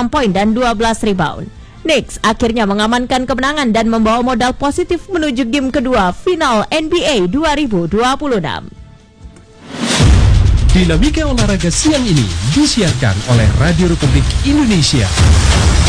6 poin dan 12 rebound. Knicks akhirnya mengamankan kemenangan dan membawa modal positif menuju game kedua final NBA 2026. Dinamika olahraga siang ini disiarkan oleh Radio Republik Indonesia.